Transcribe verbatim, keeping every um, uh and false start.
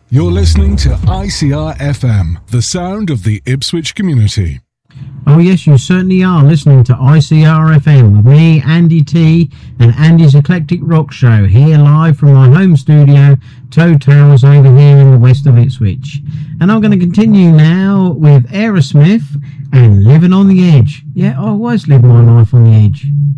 You're listening to I C R F M, the sound of the Ipswich community. Oh yes, you certainly are listening to I C R F M with me, Andy T, and Andy's Eclectic Rock Show, here live from my home studio, Toe Towers, over here in the west of Ipswich. And I'm going to continue now with Aerosmith and Living on the Edge. Yeah, I always live my life on the edge.